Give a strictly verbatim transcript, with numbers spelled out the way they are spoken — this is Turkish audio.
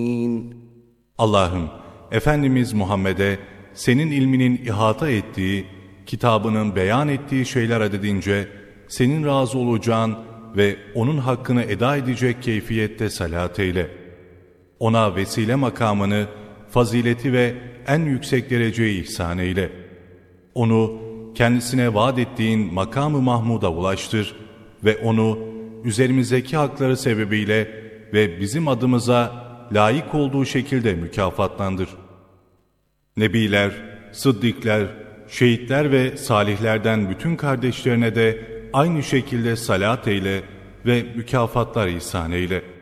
Allah'ım, Efendimiz Muhammed'e senin ilminin ihata ettiği, kitabının beyan ettiği şeyler adedince senin razı olacağın ve onun hakkını eda edecek keyfiyette salat eyle. Ona vesile makamını, fazileti ve en yüksek dereceyi ihsan eyle. Onu kendisine vaat ettiğin makam-ı Mahmud'a ulaştır ve onu üzerimizdeki hakları sebebiyle ve bizim adımıza layık olduğu şekilde mükafatlandır. Nebiler, sıddıklar, şehitler ve salihlerden bütün kardeşlerine de aynı şekilde salat eyle ve mükafatlar ihsan eyle.